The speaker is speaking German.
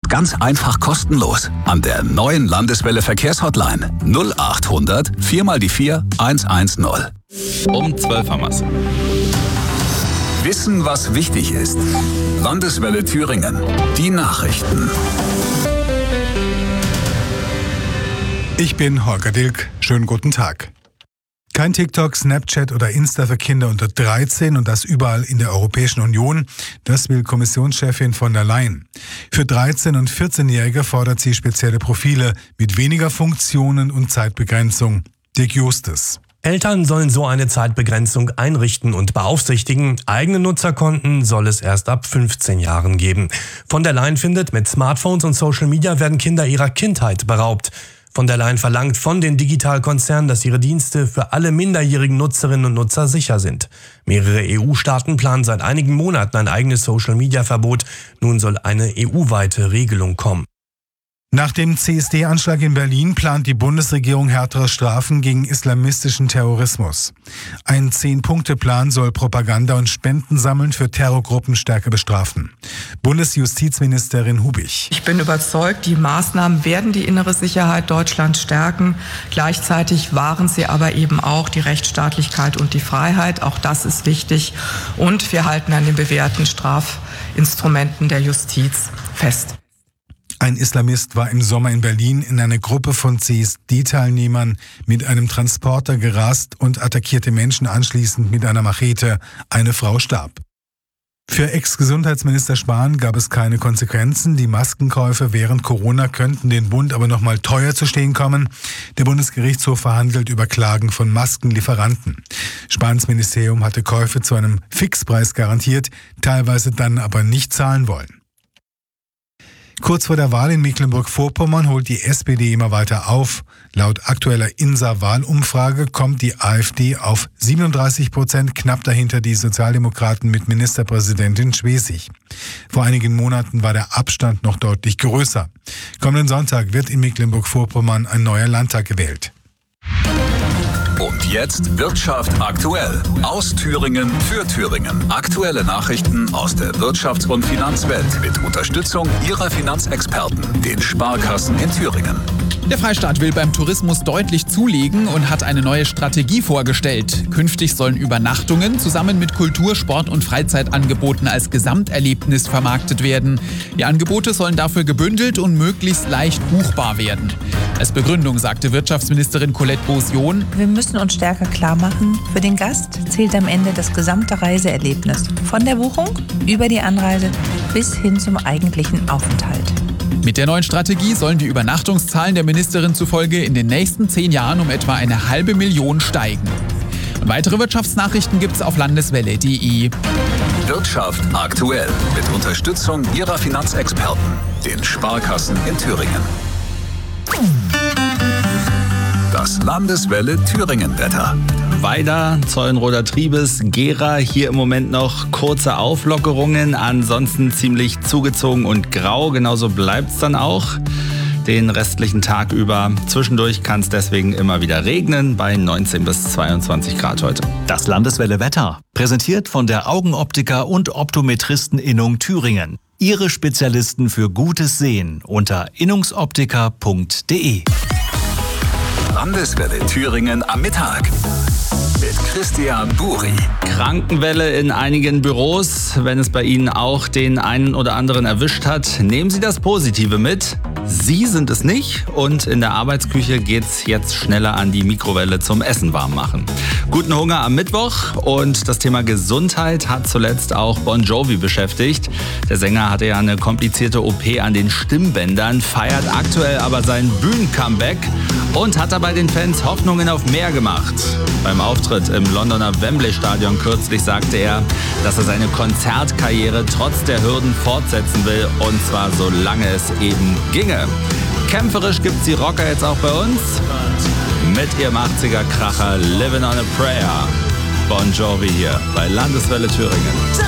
ganz einfach kostenlos an der neuen Landeswelle Verkehrshotline 0800 4 mal die 4 110. Um 12 haben wir's. Wissen, was wichtig ist. Landeswelle Thüringen. Die Nachrichten. Ich bin Holger Dilk. Schönen guten Tag. Kein TikTok, Snapchat oder Insta für Kinder unter 13 und das überall in der Europäischen Union. Das will Kommissionschefin von der Leyen. Für 13- und 14-Jährige fordert sie spezielle Profile mit weniger Funktionen und Zeitbegrenzung. Dirk Justus. Eltern sollen so eine Zeitbegrenzung einrichten und beaufsichtigen. Eigene Nutzerkonten soll es erst ab 15 Jahren geben. Von der Leyen findet, mit Smartphones und Social Media werden Kinder ihrer Kindheit beraubt. Von der Leyen verlangt von den Digitalkonzernen, dass ihre Dienste für alle minderjährigen Nutzerinnen und Nutzer sicher sind. Mehrere EU-Staaten planen seit einigen Monaten ein eigenes Social-Media-Verbot. Nun soll eine EU-weite Regelung kommen. Nach dem CSD-Anschlag in Berlin plant die Bundesregierung härtere Strafen gegen islamistischen Terrorismus. Ein 10-Punkte-Plan soll Propaganda und Spendensammeln für Terrorgruppen stärker bestrafen. Bundesjustizministerin Hubich. Ich bin überzeugt, die Maßnahmen werden die innere Sicherheit Deutschlands stärken. Gleichzeitig wahren sie aber eben auch die Rechtsstaatlichkeit und die Freiheit. Auch das ist wichtig. Und wir halten an den bewährten Strafinstrumenten der Justiz fest. Ein Islamist war im Sommer in Berlin in eine Gruppe von CSD-Teilnehmern mit einem Transporter gerast und attackierte Menschen anschließend mit einer Machete. Eine Frau starb. Für Ex-Gesundheitsminister Spahn gab es keine Konsequenzen. Die Maskenkäufe während Corona könnten den Bund aber noch mal teuer zu stehen kommen. Der Bundesgerichtshof verhandelt über Klagen von Maskenlieferanten. Spahns Ministerium hatte Käufe zu einem Fixpreis garantiert, teilweise dann aber nicht zahlen wollen. Kurz vor der Wahl in Mecklenburg-Vorpommern holt die SPD immer weiter auf. Laut aktueller INSA-Wahlumfrage kommt die AfD auf 37%, knapp dahinter die Sozialdemokraten mit Ministerpräsidentin Schwesig. Vor einigen Monaten war der Abstand noch deutlich größer. Kommenden Sonntag wird in Mecklenburg-Vorpommern ein neuer Landtag gewählt. Und jetzt Wirtschaft aktuell. Aus Thüringen für Thüringen. Aktuelle Nachrichten aus der Wirtschafts- und Finanzwelt mit Unterstützung Ihrer Finanzexperten, den Sparkassen in Thüringen. Der Freistaat will beim Tourismus deutlich zulegen und hat eine neue Strategie vorgestellt. Künftig sollen Übernachtungen zusammen mit Kultur-, Sport- und Freizeitangeboten als Gesamterlebnis vermarktet werden. Die Angebote sollen dafür gebündelt und möglichst leicht buchbar werden. Als Begründung sagte Wirtschaftsministerin Colette Beausion: Wir müssen uns stärker klar machen, für den Gast zählt am Ende das gesamte Reiseerlebnis. Von der Buchung über die Anreise bis hin zum eigentlichen Aufenthalt. Mit der neuen Strategie sollen die Übernachtungszahlen der Ministerin zufolge in den nächsten 10 Jahren um etwa 500.000 steigen. Und weitere Wirtschaftsnachrichten gibt's auf landeswelle.de. Wirtschaft aktuell mit Unterstützung Ihrer Finanzexperten, den Sparkassen in Thüringen. Das Landeswelle Thüringen-Wetter. Weida, Zeulenroder Triebes, Gera, hier im Moment noch kurze Auflockerungen, ansonsten ziemlich zugezogen und grau, genauso bleibt's dann auch den restlichen Tag über. Zwischendurch kann es deswegen immer wieder regnen, bei 19 bis 22 Grad heute. Das Landeswelle Wetter, präsentiert von der Augenoptiker und Optometristeninnung Thüringen. Ihre Spezialisten für gutes Sehen unter innungsoptiker.de. Landeswelle Thüringen am Mittag mit Christian Buri. Krankenwelle in einigen Büros. Wenn es bei Ihnen auch den einen oder anderen erwischt hat, nehmen Sie das Positive mit. Sie sind es nicht und in der Arbeitsküche geht's jetzt schneller an die Mikrowelle zum Essen warm machen. Guten Hunger am Mittwoch und das Thema Gesundheit hat zuletzt auch Bon Jovi beschäftigt. Der Sänger hatte ja eine komplizierte OP an den Stimmbändern, feiert aktuell aber sein Bühnencomeback und hat dabei den Fans Hoffnungen auf mehr gemacht. Beim Auftritt im Londoner Wembley-Stadion kürzlich sagte er, dass er seine Konzertkarriere trotz der Hürden fortsetzen will und zwar solange es eben ginge. Kämpferisch gibt's die Rocker jetzt auch bei uns mit ihrem 80er-Kracher Living on a Prayer. Bon Jovi hier bei Landeswelle Thüringen.